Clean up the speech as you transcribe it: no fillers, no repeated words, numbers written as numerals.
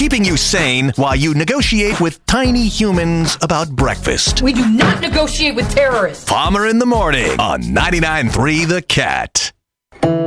keeping you sane while you negotiate with tiny humans about breakfast. We do not negotiate with terrorists. Palmer in the morning on 99.3 The Cat.